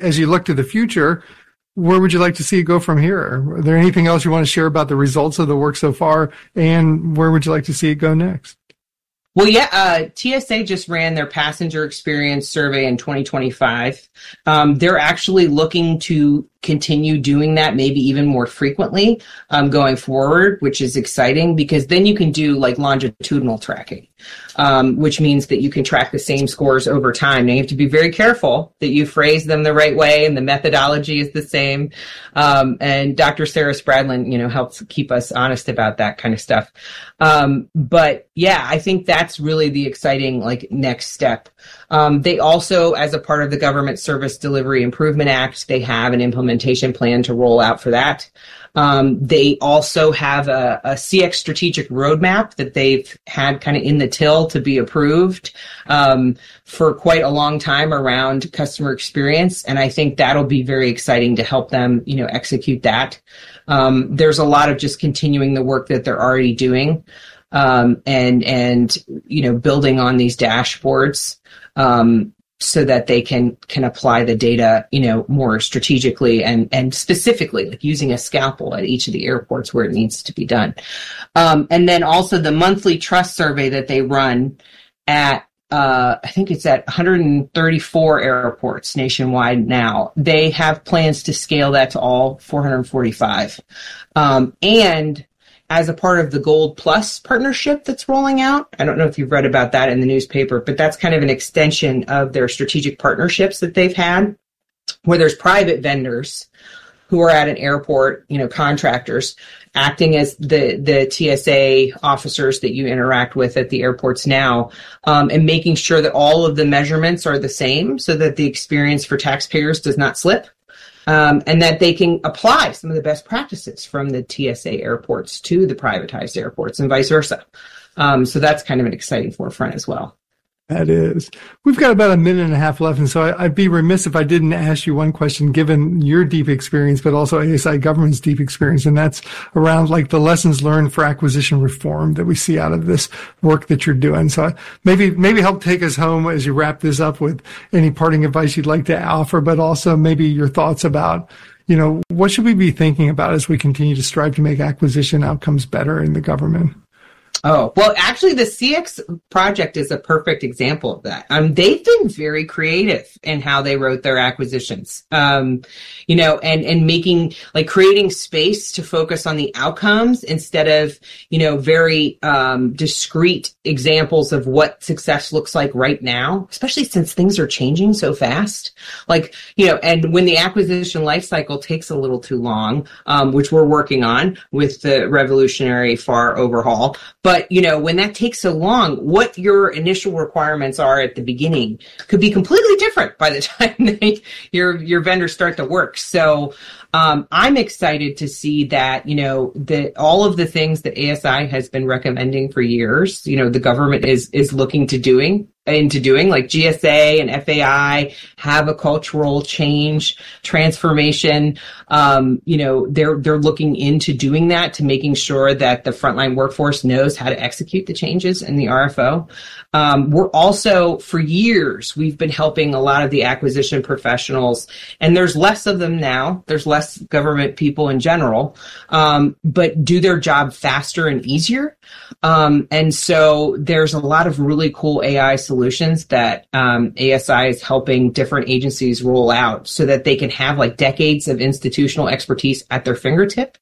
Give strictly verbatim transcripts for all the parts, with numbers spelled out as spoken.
as you look to the future, where would you like to see it go from here? Is there anything else you want to share about the results of the work so far, and where would you like to see it go next? Well, yeah, uh, T S A just ran their passenger experience survey in twenty twenty-five. Um, they're actually looking to continue doing that, maybe even more frequently um, going forward, which is exciting because then you can do like longitudinal tracking, um, which means that you can track the same scores over time. Now, you have to be very careful that you phrase them the right way and the methodology is the same. Um, and Doctor Sarah Spradlin, you know, helps keep us honest about that kind of stuff. Um, but yeah, I think that's really the exciting like next step. Um, they also, as a part of the Government Service Delivery Improvement Act, they have an implementation plan to roll out for that. Um, they also have a, a C X strategic roadmap that they've had kind of in the till to be approved um, for quite a long time around customer experience. And I think that'll be very exciting to help them, you know, execute that. Um, there's a lot of just continuing the work that they're already doing um, and, and, you know, building on these dashboards. Um, so that they can can apply the data, you know, more strategically and and specifically, like using a scalpel at each of the airports where it needs to be done. Um, and then also the monthly trust survey that they run at, uh, I think it's at one hundred thirty-four airports nationwide now. They have plans to scale that to all four hundred forty-five. Um, and as a part of the Gold Plus partnership that's rolling out. I don't know if you've read about that in the newspaper, but that's kind of an extension of their strategic partnerships that they've had, where there's private vendors who are at an airport, you know, contractors acting as the, the T S A officers that you interact with at the airports now, um, and making sure that all of the measurements are the same so that the experience for taxpayers does not slip. Um, and that they can apply some of the best practices from the T S A airports to the privatized airports and vice versa. Um, so that's kind of an exciting forefront as well. That is. We've got about a minute and a half left, and so I, I'd be remiss if I didn't ask you one question, given your deep experience, but also A S I Government's deep experience, and that's around like the lessons learned for acquisition reform that we see out of this work that you're doing. So maybe maybe help take us home as you wrap this up with any parting advice you'd like to offer, but also maybe your thoughts about, you know, what should we be thinking about as we continue to strive to make acquisition outcomes better in the government? Oh, well, actually, the C X project is a perfect example of that. Um, they've been very creative in how they wrote their acquisitions, um, you know, and, and making, like, creating space to focus on the outcomes instead of, you know, very um, discrete examples of what success looks like right now, especially since things are changing so fast. Like, you know, and when the acquisition life cycle takes a little too long, um, which we're working on with the revolutionary F A R overhaul. But, you know, when that takes so long, what your initial requirements are at the beginning could be completely different by the time they, your your vendors start to work. So um, I'm excited to see that, you know, that all of the things that A S I has been recommending for years, you know, the government is is looking to doing. into doing, like G S A and F A I have a cultural change, transformation. Um, you know, they're, they're looking into doing that to making sure that the frontline workforce knows how to execute the changes in the R F O. Um, we're also, for years, we've been helping a lot of the acquisition professionals, and there's less of them now. There's less government people in general, um, but do their job faster and easier. Um, and so there's a lot of really cool A I solutions that um, A S I is helping different agencies roll out so that they can have like decades of institutional expertise at their fingertip,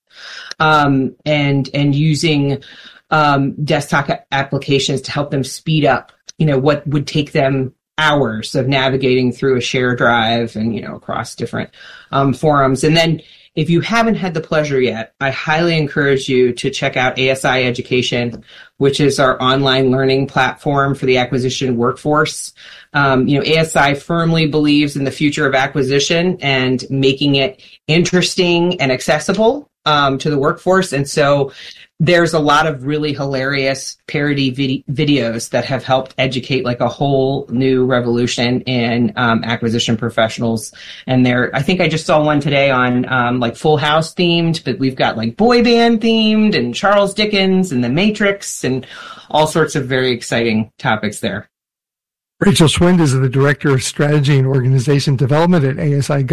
um, and and using um, desktop applications to help them speed up, you know, what would take them hours of navigating through a share drive and, you know, across different um, forums. And then if you haven't had the pleasure yet, I highly encourage you to check out A S I Education, which is our online learning platform for the acquisition workforce. Um, you know, A S I firmly believes in the future of acquisition and making it interesting and accessible um, to the workforce. And so there's a lot of really hilarious parody vid- videos that have helped educate like a whole new revolution in um, acquisition professionals. And there, I think I just saw one today on um, like Full House themed, but we've got like boy band themed and Charles Dickens and The Matrix and all sorts of very exciting topics there. Rachel Schwind is the Director of Strategy and Organization Development at A S I